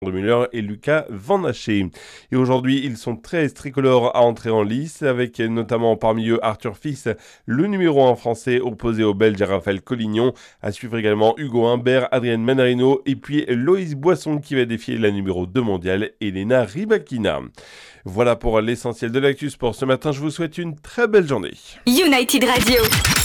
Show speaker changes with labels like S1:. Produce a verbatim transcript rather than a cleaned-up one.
S1: Müller et Lucas Van Haché. Et aujourd'hui, ils sont treize tricolores à entrer en lice, avec notamment parmi eux Arthur Fils, le numéro un français opposé au Belge Raphaël Collignon. À suivre également Hugo Humbert, Adrien Manarino et puis Loïs Boisson qui va défier la numéro deux mondiale, Elena Rybakina. Voilà pour l'essentiel de l'actu sport ce matin. Je vous souhaite une très belle journée.
S2: United Radio.